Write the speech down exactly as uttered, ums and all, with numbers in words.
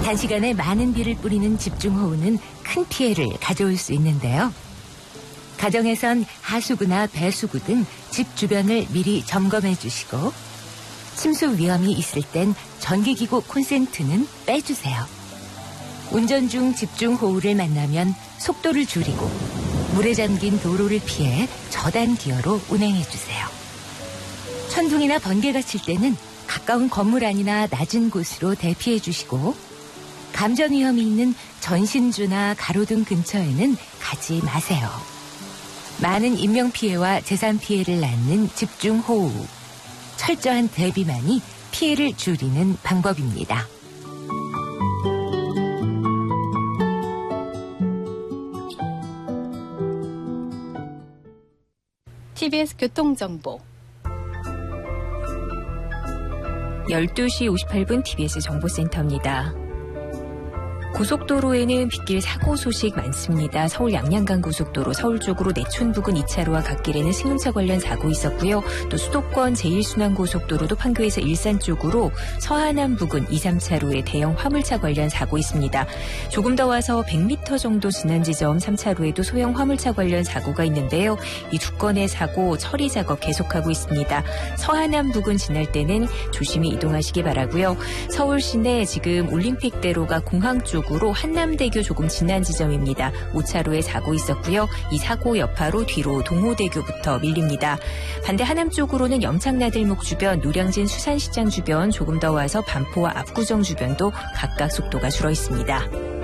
단시간에 많은 비를 뿌리는 집중호우는 큰 피해를 가져올 수 있는데요. 가정에선 하수구나 배수구 등 집 주변을 미리 점검해 주시고 침수 위험이 있을 땐 전기기구 콘센트는 빼주세요. 운전 중 집중호우를 만나면 속도를 줄이고 물에 잠긴 도로를 피해 저단 기어로 운행해 주세요. 천둥이나 번개가 칠 때는 가까운 건물 안이나 낮은 곳으로 대피해 주시고 감전 위험이 있는 전신주나 가로등 근처에는 가지 마세요. 많은 인명피해와 재산 피해를 낳는 집중호우. 철저한 대비만이 피해를 줄이는 방법입니다. 티비에스 교통정보 열두 시 오십팔 분 티비에스 정보센터입니다. 고속도로에는 빗길 사고 소식 많습니다. 서울 양양간 고속도로 서울 쪽으로 내촌 부근 이 차로와 갓길에는 승용차 관련 사고 있었고요. 또 수도권 제일 순환 고속도로도 판교에서 일산 쪽으로 서하남 부근 이, 삼 차로에 대형 화물차 관련 사고 있습니다. 조금 더 와서 백 미터 정도 지난 지점 삼 차로에도 소형 화물차 관련 사고가 있는데요. 이 두 건의 사고 처리 작업 계속하고 있습니다. 서하남 부근 지날 때는 조심히 이동하시기 바라고요. 서울 시내 지금 올림픽대로가 공항 쪽 으로 한남대교 조금 지난 지점입니다. 오 차로에 사고 있었고요. 이 사고 여파로 뒤로 동호대교부터 밀립니다. 반대 하남 쪽으로는 염창나들목 주변, 노량진 수산시장 주변 조금 더 와서 반포와 압구정 주변도 각각 속도가 줄어 있습니다.